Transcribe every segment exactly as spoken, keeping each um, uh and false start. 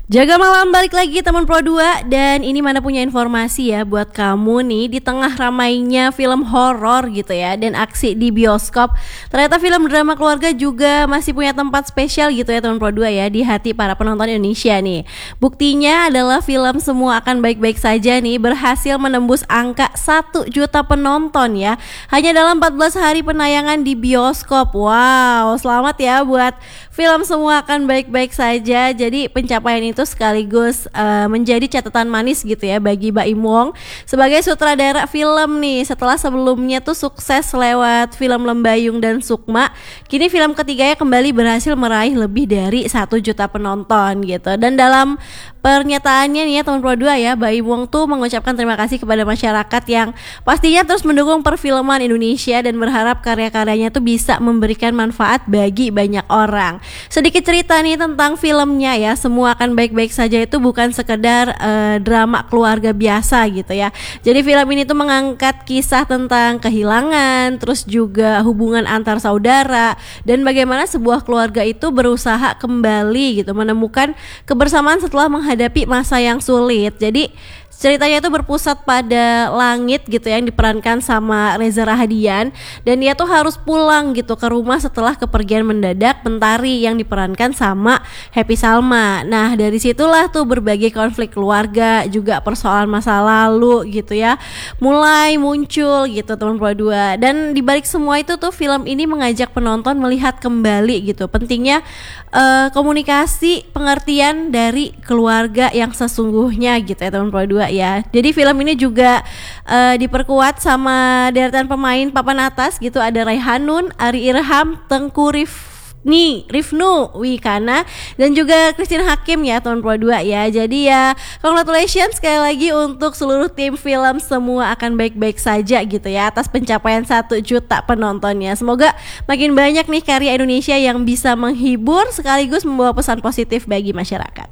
Jaga malam balik lagi teman Pro dua. Dan ini mana punya informasi ya buat kamu nih. Di tengah ramainya film horor gitu ya dan aksi di bioskop, ternyata film drama keluarga juga masih punya tempat spesial gitu ya teman Pro dua ya, di hati para penonton Indonesia nih. Buktinya adalah film Semua Akan Baik-Baik Saja nih berhasil menembus angka satu juta penonton ya, hanya dalam empat belas hari penayangan di bioskop. Wow, selamat ya buat film Semua Akan Baik-Baik Saja. Jadi pencapaian itu sekaligus uh, menjadi catatan manis gitu ya bagi Baim Wong sebagai sutradara film nih. Setelah sebelumnya tuh sukses lewat film Lembayung dan Sukma, kini film ketiganya kembali berhasil meraih lebih dari satu juta penonton gitu. Dan dalam pernyataannya nih ya teman Pro dua ya, Baim Wong tuh mengucapkan terima kasih kepada masyarakat yang pastinya terus mendukung perfilman Indonesia dan berharap karya-karyanya tuh bisa memberikan manfaat bagi banyak orang. Sedikit cerita nih tentang filmnya ya, Semua Akan Baik-Baik Saja itu bukan sekedar uh, drama keluarga biasa gitu ya. Jadi film ini tuh mengangkat kisah tentang kehilangan, terus juga hubungan antar saudara, dan bagaimana sebuah keluarga itu berusaha kembali gitu menemukan kebersamaan setelah menghadapi masa yang sulit. Jadi ceritanya itu berpusat pada Langit gitu ya, yang diperankan sama Reza Rahadian, dan dia tuh harus pulang gitu ke rumah setelah kepergian mendadak Mentari yang diperankan sama Happy Salma. Nah dari situlah tuh berbagai konflik keluarga, juga persoalan masa lalu gitu ya mulai muncul gitu teman Pro dua. Dan dibalik semua itu tuh film ini mengajak penonton melihat kembali gitu pentingnya uh, komunikasi, pengertian dari keluarga yang sesungguhnya gitu ya teman Pro dua ya. Jadi film ini juga uh, diperkuat sama deretan pemain papan atas gitu, ada Raihanun, Ari Irham, Tengku Rifni, Rifnu Wikana, dan juga Christine Hakim ya teman Pro dua ya. Jadi ya congratulations sekali lagi untuk seluruh tim film Semua Akan Baik-Baik Saja gitu ya atas pencapaian satu juta penontonnya. Semoga makin banyak nih karya Indonesia yang bisa menghibur sekaligus membawa pesan positif bagi masyarakat.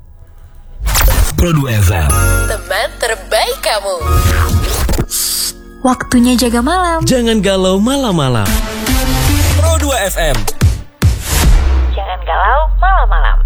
Pro dua F M, teman terbaik kamu. Waktunya jaga malam. Jangan galau malam-malam. Pro dua F M. Jangan galau malam-malam.